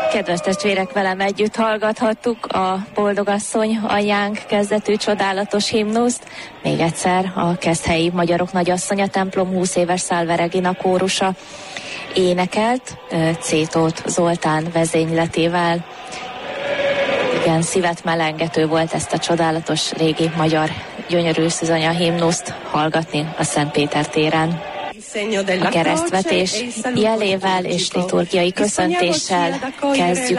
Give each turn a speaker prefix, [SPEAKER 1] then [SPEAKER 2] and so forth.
[SPEAKER 1] Kedves testvérek, velem együtt hallgathattuk a Boldogasszony anyjánk kezdetű csodálatos himnuszt. Még egyszer a Keszthelyi Magyarok Nagyasszonya templom 20 éves Szálve Regina kórusa énekelt Cétóth Zoltán vezényletével. Igen, szívet melengető volt ezt a csodálatos régi magyar gyönyörű szűzanya himnuszt hallgatni a Szent Péter téren. A keresztvetés jelével és liturgiai köszöntéssel kezdjük